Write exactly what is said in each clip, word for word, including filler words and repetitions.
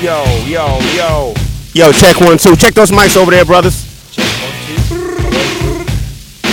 Yo, yo, yo. Yo, check one, two. Check those mics over there, brothers. Check one, two.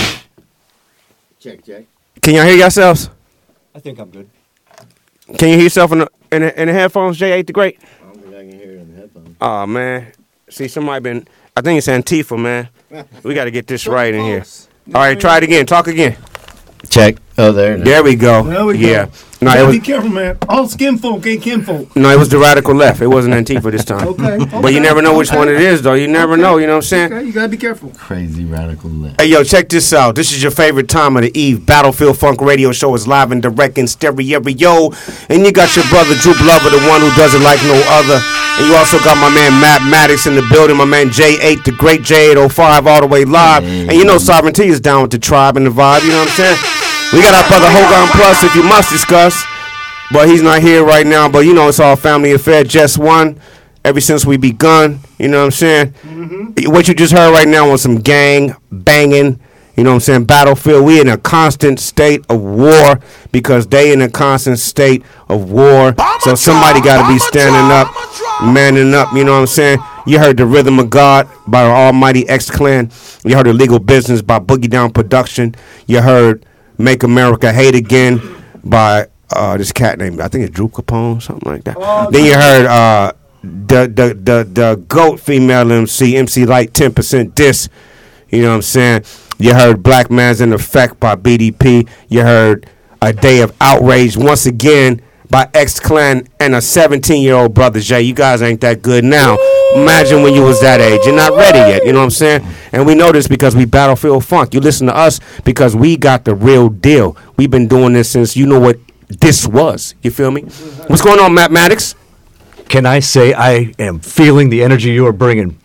Check, check. Can y'all hear yourselves? I think I'm good. Can you hear yourself in the, in the, in the headphones, J eight the Great? I don't think I can hear it in the headphones. Oh, man. See, somebody been, I think it's Antifa, man. We got to get this right in here. All right, try it again. Talk again. Check. Oh, there. No. There we go. There we yeah. go. No, it was, be was, careful, man. All skin folk ain't kin folk. no, it was the radical left. It wasn't Antifa this time. Okay, okay. But you never know which one it is, though. You never Okay. know, you know what I'm saying? Okay, you gotta be careful. Crazy radical left. Hey, yo, check this out. This is your favorite time of the eve. Battlefield Funk Radio Show is live and direct in stereo. And you got your brother, Drew Glover, the one who does it like no other. And you also got my man, Matt Maddox, in the building. My man, J eight, the great J eight oh five, all the way live. Hey. And you know Sovereignty is down with the tribe and the vibe. You know what I'm saying? We got our brother Hogan Plus, if you must discuss. But he's not here right now. But, you know, it's all family affair. Just one. Ever since we begun. You know what I'm saying? Mm-hmm. What you just heard right now was some gang banging. You know what I'm saying? Battlefield. We in a constant state of war because they in a constant state of war. So somebody got to be standing up, manning up. You know what I'm saying? You heard The Rhythm of God by our almighty X-Clan. You heard The Legal Business by Boogie Down Production. You heard Make America Hate Again by uh, this cat named, I think it's Drew Capone, something like that. Oh, then you heard uh, the, the, the, the GOAT female M C, M C Light ten percent Diss. You know what I'm saying? You heard Black Man's in Effect by B D P. You heard A Day of Outrage once again by X-Clan and a seventeen-year-old brother, Jay. You guys ain't that good now. Imagine when you was that age. You're not ready yet, you know what I'm saying? And we know this because we Battlefield Funk. You listen to us because we got the real deal. We've been doing this since you know what this was. You feel me? What's going on, Matt Maddox? Can I say I am feeling the energy you are bringing?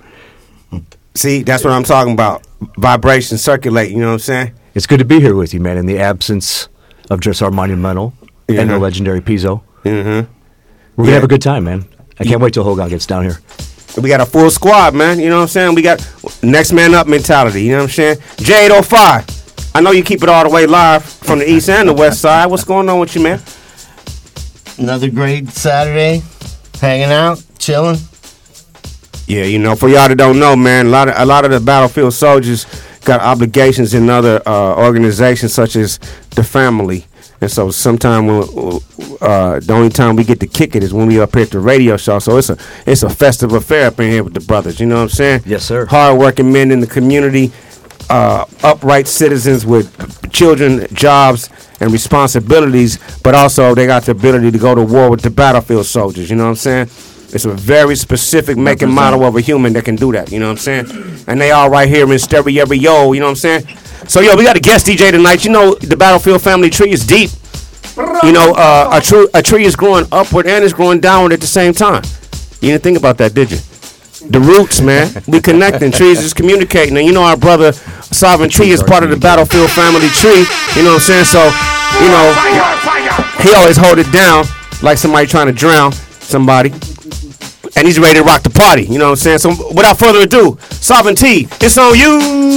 See, that's what I'm talking about. Vibration circulate, you know what I'm saying? It's good to be here with you, man, in the absence of just our monumental Yeah. and the legendary Pizzo. Mm-hmm. We're going to Yeah. have a good time, man. I can't wait till Hogan gets down here. We got a full squad, man. You know what I'm saying? We got next man up mentality. You know what I'm saying? J eight oh five. I know you keep it all the way live from the east and the west side. What's going on with you, man? Another great Saturday. Hanging out, chilling. Yeah, you know, for y'all that don't know, man, a lot of a lot of the battlefield soldiers got obligations in other uh, organizations such as the family. And so sometimes uh, the only time we get to kick it is when we up here at the radio show. So it's a it's a festive affair up in here with the brothers. You know what I'm saying? Yes, sir. Hard-working men in the community, uh, upright citizens with children, jobs, and responsibilities. But also they got the ability to go to war with the battlefield soldiers. You know what I'm saying? It's a very specific make and model of a human that can do that. You know what I'm saying? And they all right here in stereo. You know what I'm saying? So, yo, we got a guest D J tonight. You know, the Battlefield family tree is deep. You know, uh, a, tree, a tree is growing upward and it's growing downward at the same time. You didn't think about that, did you? The roots, man. We connecting. Trees is communicating. And you know our brother, Sovereignty, is part of the Battlefield family tree. You know what I'm saying? So, you know, he always hold it down like somebody trying to drown somebody. And he's ready to rock the party. You know what I'm saying? So, without further ado, Sovereignty, it's on you.